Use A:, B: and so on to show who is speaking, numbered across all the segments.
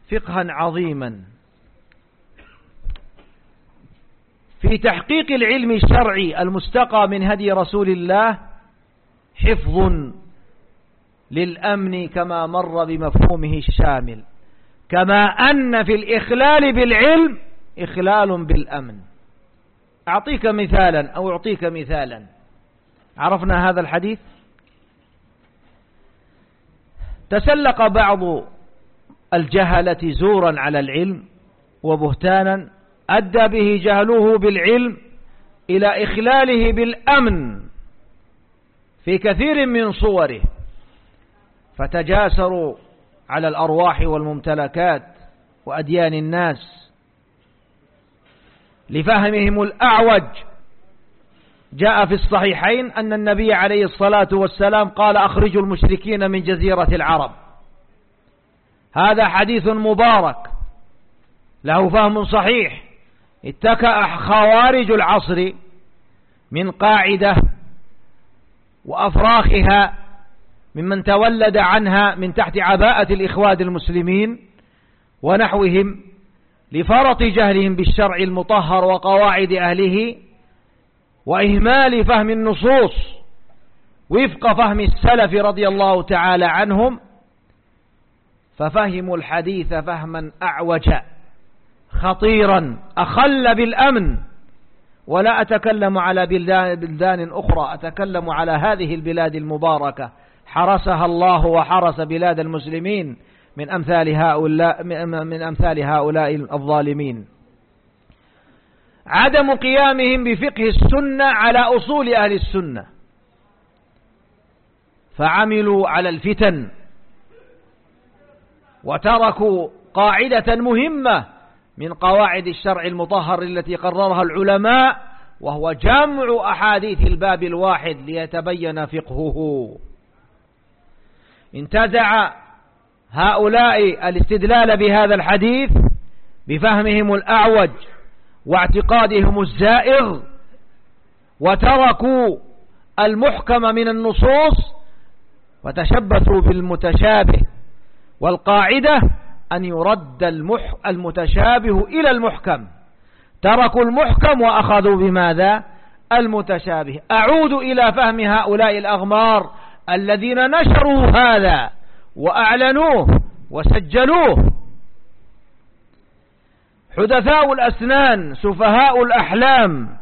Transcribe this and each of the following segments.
A: فقها عظيما في تحقيق العلم الشرعي المستقى من هدي رسول الله، حفظ للأمن كما مر بمفهومه الشامل، كما أن في الإخلال بالعلم إخلال بالأمن. أعطيك مثالا أو أعطيك مثالا. عرفنا هذا الحديث. تسلق بعض الجهلة زورا على العلم وبهتانا أدى به جهله بالعلم إلى إخلاله بالأمن في كثير من صوره، فتجاسروا على الأرواح والممتلكات وأديان الناس لفهمهم الأعوج. جاء في الصحيحين أن النبي عليه الصلاة والسلام قال: أخرجوا المشركين من جزيرة العرب. هذا حديث مبارك له فهم صحيح. اتكأ خوارج العصر من قاعدة وأفراخها ممن تولد عنها من تحت عباءة الإخوان المسلمين ونحوهم، لفرط جهلهم بالشرع المطهر وقواعد أهله، وإهمال فهم النصوص وفق فهم السلف رضي الله تعالى عنهم، ففهموا الحديث فهما أعوجا خطيرا أخل بالأمن. ولا أتكلم على بلدان أخرى، أتكلم على هذه البلاد المباركة حرسها الله وحرس بلاد المسلمين من أمثال هؤلاء الظالمين. عدم قيامهم بفقه السنة على أصول أهل السنة، فعملوا على الفتن وتركوا قاعدة مهمة من قواعد الشرع المطهر التي قررها العلماء، وهو جمع أحاديث الباب الواحد ليتبين فقهه. انتزع هؤلاء الاستدلال بهذا الحديث بفهمهم الأعوج واعتقادهم الزائغ، وتركوا المحكم من النصوص وتشبثوا بالمتشابه. والقاعدة أن يرد المتشابه إلى المحكم. تركوا المحكم وأخذوا بماذا؟ المتشابه. أعود إلى فهم هؤلاء الأغمار الذين نشروا هذا وأعلنوه وسجلوه. حدثاء الأسنان سفهاء الأحلام،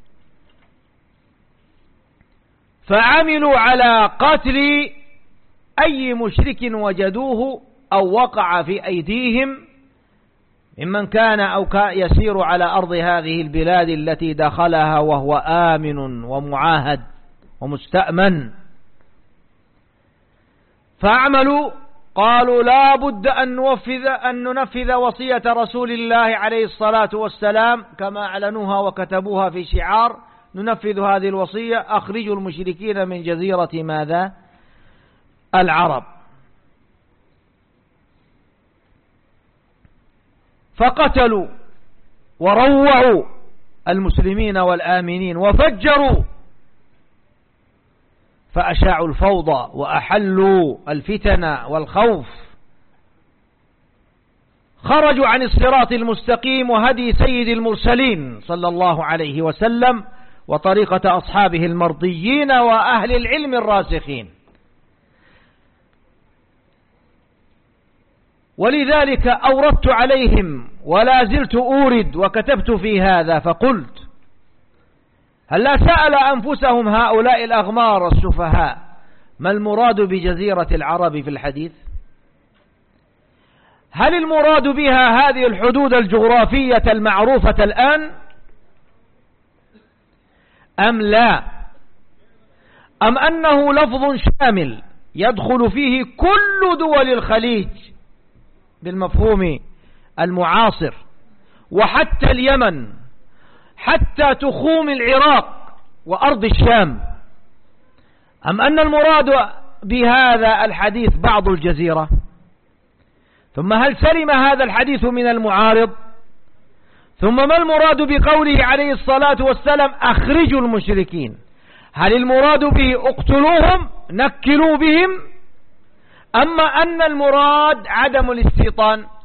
A: فعملوا على قتل أي مشرك وجدوه أو وقع في أيديهم ممن كان أو يسير على أرض هذه البلاد التي دخلها وهو آمن ومعاهد ومستأمن. فاعملوا، قالوا لا بد أن ننفذ وصية رسول الله عليه الصلاة والسلام كما أعلنوها وكتبوها في شعار: ننفذ هذه الوصية، أخرجوا المشركين من جزيرة ماذا؟ العرب. فقتلوا وروعوا المسلمين والآمنين وفجروا، فأشاعوا الفوضى وأحلوا الفتن والخوف. خرجوا عن الصراط المستقيم وهدي سيد المرسلين صلى الله عليه وسلم وطريقة أصحابه المرضيين وأهل العلم الراسخين. ولذلك أوردت عليهم ولا زلت أورد وكتبت في هذا فقلت: هل سأل أنفسهم هؤلاء الأغمار السفهاء ما المراد بجزيرة العرب في الحديث؟ هل المراد بها هذه الحدود الجغرافية المعروفة الآن أم لا؟ أم أنه لفظ شامل يدخل فيه كل دول الخليج بالمفهوم المعاصر، وحتى اليمن، حتى تخوم العراق وأرض الشام؟ أم أن المراد بهذا الحديث بعض الجزيرة؟ ثم هل سلم هذا الحديث من المعارض؟ ثم ما المراد بقوله عليه الصلاة والسلام أخرجوا المشركين؟ هل المراد به اقتلوهم نكلوا بهم، أما أن المراد عدم الاستيطان؟